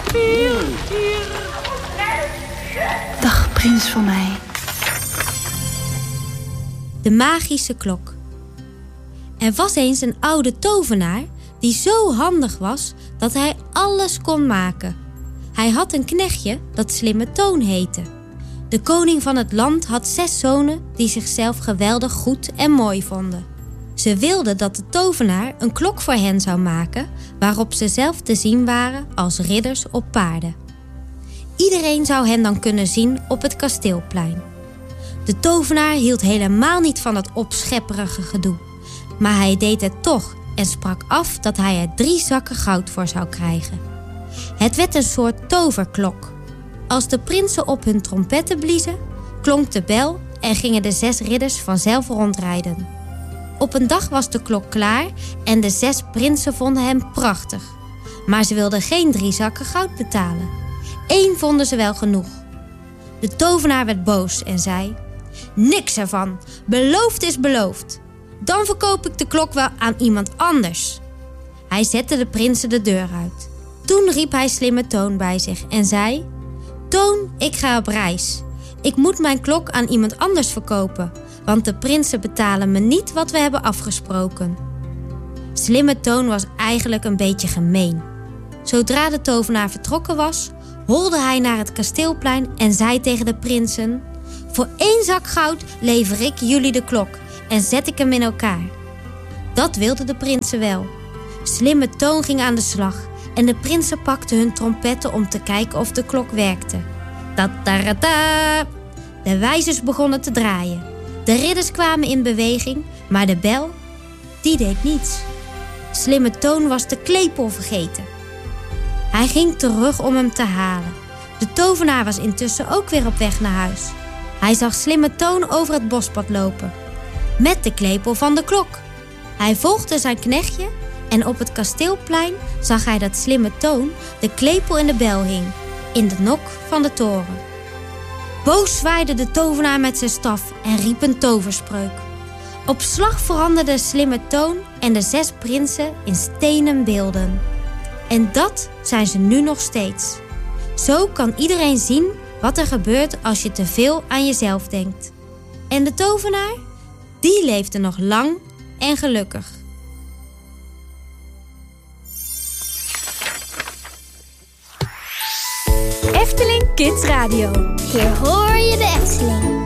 Hier. Dag, prins van mij. De magische klok. Er was eens een oude tovenaar die zo handig was dat hij alles kon maken. Hij had een knechtje dat Slimme Toon heette. De koning van het land had 6 zonen die zichzelf geweldig goed en mooi vonden. Ze wilden dat de tovenaar een klok voor hen zou maken waarop ze zelf te zien waren als ridders op paarden. Iedereen zou hen dan kunnen zien op het kasteelplein. De tovenaar hield helemaal niet van dat opschepperige gedoe. Maar hij deed het toch en sprak af dat hij er 3 zakken goud voor zou krijgen. Het werd een soort toverklok. Als de prinsen op hun trompetten bliezen, klonk de bel en gingen de 6 ridders vanzelf rondrijden. Op een dag was de klok klaar en de 6 prinsen vonden hem prachtig. Maar ze wilden geen 3 zakken goud betalen. 1 vonden ze wel genoeg. De tovenaar werd boos en zei: niks ervan, beloofd is beloofd. Dan verkoop ik de klok wel aan iemand anders. Hij zette de prinsen de deur uit. Toen riep hij Slimme Toon bij zich en zei: Toon, ik ga op reis. Ik moet mijn klok aan iemand anders verkopen, want de prinsen betalen me niet wat we hebben afgesproken. Slimme Toon was eigenlijk een beetje gemeen. Zodra de tovenaar vertrokken was, holde hij naar het kasteelplein en zei tegen de prinsen: voor 1 zak goud lever ik jullie de klok en zet ik hem in elkaar. Dat wilden de prinsen wel. Slimme Toon ging aan de slag en de prinsen pakten hun trompetten om te kijken of de klok werkte. Ta-ta-ra-ta! De wijzers begonnen te draaien. De ridders kwamen in beweging, maar de bel, die deed niets. Slimme Toon was de klepel vergeten. Hij ging terug om hem te halen. De tovenaar was intussen ook weer op weg naar huis. Hij zag Slimme Toon over het bospad lopen, met de klepel van de klok. Hij volgde zijn knechtje en op het kasteelplein zag hij dat Slimme Toon de klepel in de bel hing, in de nok van de toren. Boos zwaaide de tovenaar met zijn staf en riep een toverspreuk. Op slag veranderde Slimme Toon en de 6 prinsen in stenen beelden. En dat zijn ze nu nog steeds. Zo kan iedereen zien wat er gebeurt als je te veel aan jezelf denkt. En de tovenaar, die leefde nog lang en gelukkig. Efteling Kids Radio. Hier hoor je de Efteling.